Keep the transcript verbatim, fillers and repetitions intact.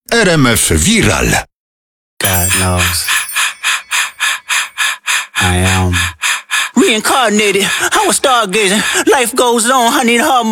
R M F Viral. God knows. I am reincarnated. I was stargazing. Life goes on. I need her.